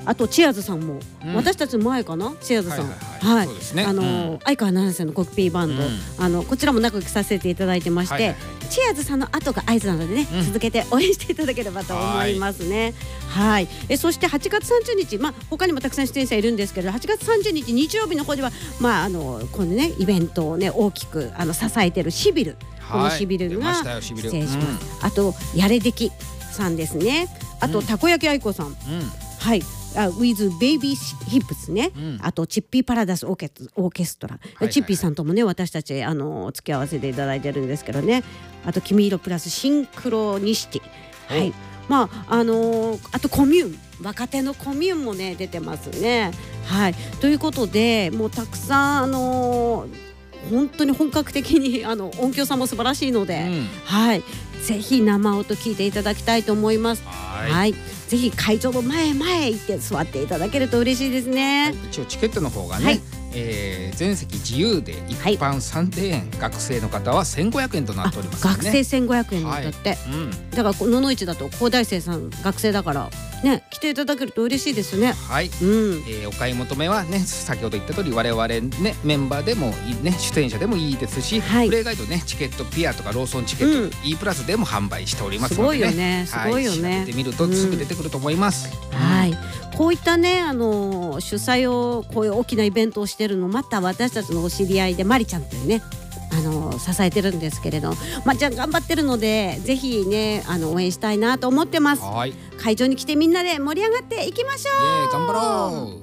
あとチアーズさんも、私たちの前かな、チアーズさん、はい、そうですね、相川七瀬のコピーバンド、こちらも仲良くさせていただいてまして、チアーズさんの後が合図なのでね、続けて応援していただければと思いますね。はい、そして8月30日、他にもたくさん出演者いるんですけど、8月30日日曜日の方では、このねイベントをね大きく支えているシビル、このシビルが出演します。あとやれできさんですね。あとたこ焼き愛子さん、はい。with baby hips ね、あとチッピーパラダイスオーケストラ、チッピーさんともね私たち付き合わせていただいてるんですけどね。あと君色プラスシンクロニシティ、はい、あとコミューン、若手のコミューンもね出てますね。はい、ということでもうたくさん本当に本格的に音響さんも素晴らしいので、はい、ぜひ生音聞いていただきたいと思います。はい、ぜひ会場の前行って座っていただけると嬉しいですね。 一応チケットの方がね、全席自由で一般3000円、学生の方は1500円となっておりますね。 学生1500円だって、だから野々市だと高大生さん学生だからね、来ていただけると嬉しいですね。 はい、お買い求めはね、先ほど言った通り我々ねメンバーでもいいね、出演者でもいいですし、プレイガイドねチケットピアとかローソンチケット、E プラスでも販売しておりますのでね、すごいよね、調べてみるとすぐ出てくると思います。 はい、こういったね主催をこういう大きなイベントをしてるの、また私たちのお知り合いでマリちゃんというね支えてるんですけれど、じゃあ頑張ってるのでぜひね応援したいなと思ってます。会場に来てみんなで盛り上がっていきましょう。 頑張ろう。